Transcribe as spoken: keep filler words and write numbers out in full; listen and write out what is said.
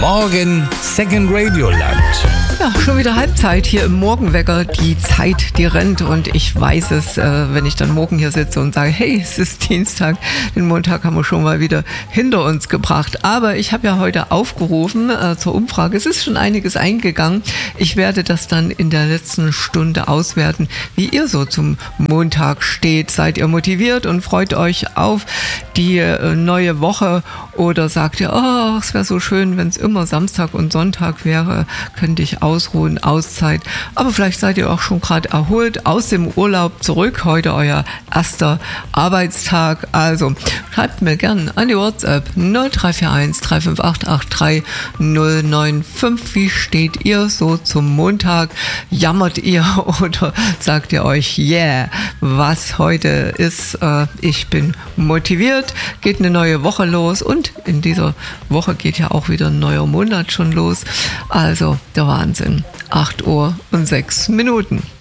Morgen Second Radio Land. Ja, schon wieder Halbzeit hier im Morgenwecker. Die Zeit, die rennt und ich weiß es, äh, wenn ich dann morgen hier sitze und sage, hey, es ist Dienstag, den Montag haben wir schon mal wieder hinter uns gebracht. Aber ich habe ja heute aufgerufen äh, zur Umfrage. Es ist schon einiges eingegangen. Ich werde das dann in der letzten Stunde auswerten, wie ihr so zum Montag steht. Seid ihr motiviert und freut euch auf die äh, neue Woche oder sagt ihr, oh, es wäre so schön, wenn es immer Samstag und Sonntag wäre, könnte ich ausruhen, Auszeit. Aber vielleicht seid ihr auch schon gerade erholt aus dem Urlaub zurück. Heute euer erster Arbeitstag. Also schreibt mir gerne an die WhatsApp null drei vier eins drei fünf acht acht drei null neun fünf. Wie steht ihr so zum Montag? Jammert ihr oder sagt ihr euch, yeah, was heute ist? Äh, ich bin motiviert. Geht eine neue Woche los und in dieser Woche geht ja auch wieder ein neuer Monat schon los. Also der Wahnsinn. acht Uhr und sechs Minuten.